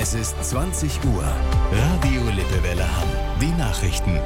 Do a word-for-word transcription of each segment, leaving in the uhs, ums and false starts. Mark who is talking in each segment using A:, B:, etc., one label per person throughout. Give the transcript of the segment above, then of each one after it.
A: Es ist zwanzig Uhr. Radio Lippewelle Hamm. Die Nachrichten.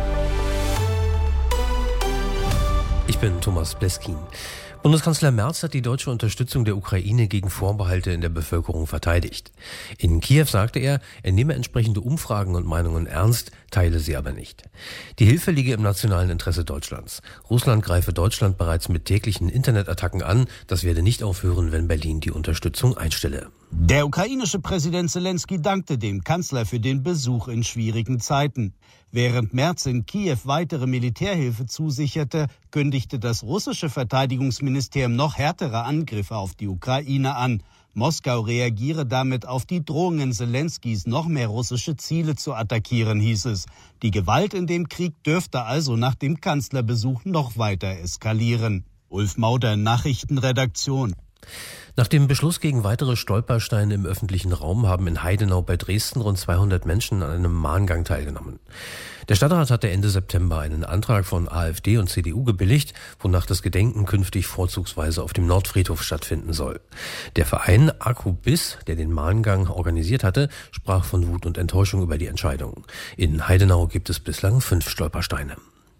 B: Ich bin Thomas Bleskin. Bundeskanzler Merz hat die deutsche Unterstützung der Ukraine gegen Vorbehalte in der Bevölkerung verteidigt. In Kiew sagte er, er nehme entsprechende Umfragen und Meinungen ernst, teile sie aber nicht. Die Hilfe liege im nationalen Interesse Deutschlands. Russland greife Deutschland bereits mit täglichen Internetattacken an. Das werde nicht aufhören, wenn Berlin die Unterstützung einstelle.
C: Der ukrainische Präsident Zelensky dankte dem Kanzler für den Besuch in schwierigen Zeiten. Während Merz in Kiew weitere Militärhilfe zusicherte, kündigte das russische Verteidigungsministerium noch härtere Angriffe auf die Ukraine an. Moskau reagiere damit auf die Drohungen Zelenskys, noch mehr russische Ziele zu attackieren, hieß es. Die Gewalt in dem Krieg dürfte also nach dem Kanzlerbesuch noch weiter eskalieren. Ulf Mauder, Nachrichtenredaktion.
B: Nach dem Beschluss gegen weitere Stolpersteine im öffentlichen Raum haben in Heidenau bei Dresden rund zweihundert Menschen an einem Mahngang teilgenommen. Der Stadtrat hatte Ende September einen Antrag von AfD und C D U gebilligt, wonach das Gedenken künftig vorzugsweise auf dem Nordfriedhof stattfinden soll. Der Verein Akubis, der den Mahngang organisiert hatte, sprach von Wut und Enttäuschung über die Entscheidung. In Heidenau gibt es bislang fünf Stolpersteine.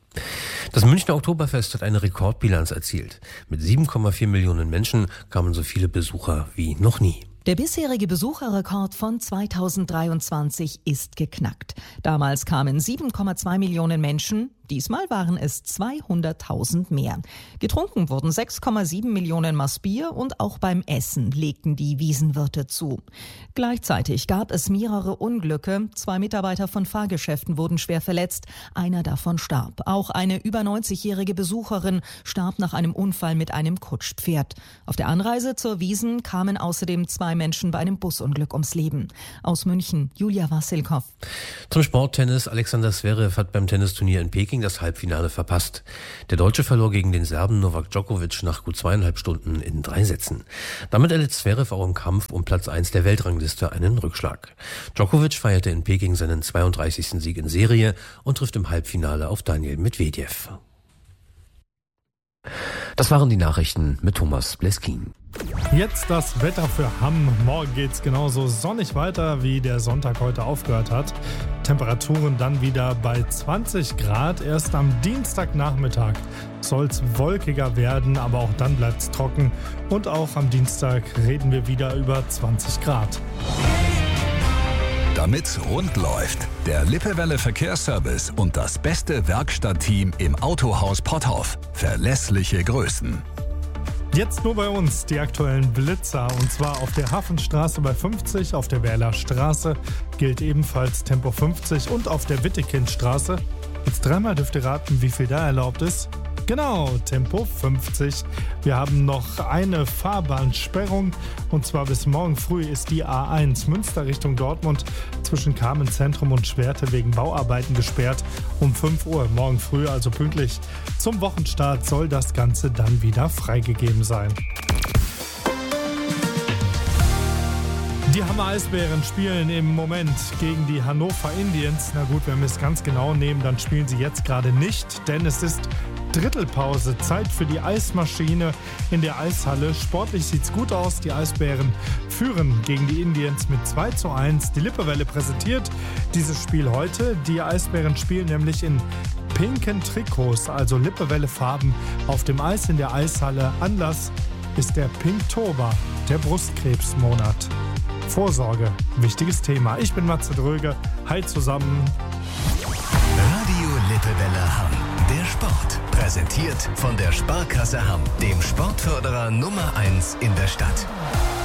B: Das Münchner Oktoberfest hat eine Rekordbilanz erzielt. Mit sieben Komma vier Millionen Menschen kamen so viele Besucher wie noch nie.
D: Der bisherige Besucherrekord von zweitausenddreiundzwanzig ist geknackt. Damals kamen sieben Komma zwei Millionen Menschen, diesmal waren es zweihunderttausend mehr. Getrunken wurden sechs Komma sieben Millionen Maß Bier und auch beim Essen legten die Wiesenwirte zu. Gleichzeitig gab es mehrere Unglücke. Zwei Mitarbeiter von Fahrgeschäften wurden schwer verletzt, einer davon starb. Auch eine über neunzigjährige Besucherin starb nach einem Unfall mit einem Kutschpferd. Auf der Anreise zur Wiesn kamen außerdem zwei Menschen bei einem Busunglück ums Leben. Aus München, Julia Wassilkow.
B: Zum Sporttennis. Alexander Zverev hat beim Tennisturnier in Peking das Halbfinale verpasst. Der Deutsche verlor gegen den Serben Novak Djokovic nach gut zweieinhalb Stunden in drei Sätzen. Damit erlitt Zverev auch im Kampf um Platz eins der Weltrangliste einen Rückschlag. Djokovic feierte in Peking seinen zweiunddreißigsten Sieg in Serie und trifft im Halbfinale auf Daniil Medvedev. Das waren die Nachrichten mit Thomas Bleskin.
E: Jetzt das Wetter für Hamm. Morgen geht's genauso sonnig weiter, wie der Sonntag heute aufgehört hat. Temperaturen dann wieder bei zwanzig Grad. Erst am Dienstagnachmittag soll's wolkiger werden, aber auch dann bleibt's trocken. Und auch am Dienstag reden wir wieder über zwanzig Grad.
A: Damit rund läuft, der Lippewelle Verkehrsservice und das beste Werkstattteam im Autohaus Potthoff. Verlässliche Größen.
E: Jetzt nur bei uns die aktuellen Blitzer, und zwar auf der Hafenstraße bei fünfzig, auf der Werler Straße gilt ebenfalls Tempo fünfzig und auf der Wittekindstraße. Jetzt dreimal dürft ihr raten, wie viel da erlaubt ist. Genau, Tempo fünfzig. Wir haben noch eine Fahrbahnsperrung, und zwar bis morgen früh ist die A eins Münster Richtung Dortmund zwischen Carmen-Zentrum und Schwerte wegen Bauarbeiten gesperrt. Um fünf Uhr morgen früh, also pünktlich zum Wochenstart, soll das Ganze dann wieder freigegeben sein. Die Hammer Eisbären spielen im Moment gegen die Hannover Indians. Na gut, wenn wir es ganz genau nehmen, dann spielen sie jetzt gerade nicht, denn es ist Drittelpause, Zeit für die Eismaschine in der Eishalle. Sportlich sieht's gut aus. Die Eisbären führen gegen die Indians mit zwei zu eins. Die Lippewelle präsentiert dieses Spiel heute. Die Eisbären spielen nämlich in pinken Trikots, also Lippewelle-Farben, auf dem Eis in der Eishalle. Anlass ist der Pinktober, der Brustkrebsmonat. Vorsorge, wichtiges Thema. Ich bin Matze Dröge. Hi zusammen.
A: Radio Lippewelle Hamm. Der Sport. Präsentiert von der Sparkasse Hamm, dem Sportförderer Nummer eins in der Stadt.